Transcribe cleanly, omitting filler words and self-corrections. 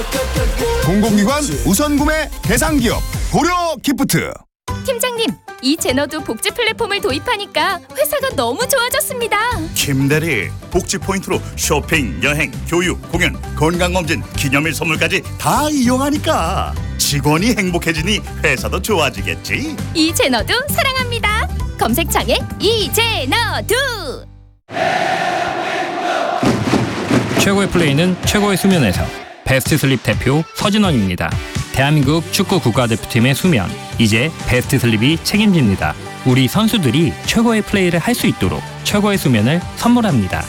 공공기관 우선 구매 대상 기업 고려 기프트. 팀장님, 이 제너도 복지 플랫폼을 도입하니까 회사가 너무 좋아졌습니다. 김대리, 복지 포인트로 쇼핑, 여행, 교육, 공연, 건강검진, 기념일 선물까지 다 이용하니까 직원이 행복해지니 회사도 좋아지겠지. 이 제너도 사랑합니다. 검색창에 이제너도. 최고의 플레이는 최고의 수면에서. 베스트 슬립 대표 서진원입니다. 대한민국 축구 국가대표팀의 수면, 이제 베스트 슬립이 책임집니다. 우리 선수들이 최고의 플레이를 할 수 있도록 최고의 수면을 선물합니다.